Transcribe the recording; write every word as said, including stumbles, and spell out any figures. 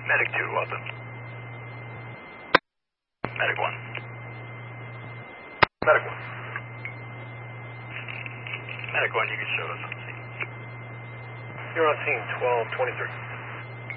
Medic two, welcome. Medic one. Medic one. Medic one, you can show us on scene. You're on scene, twelve twenty-three.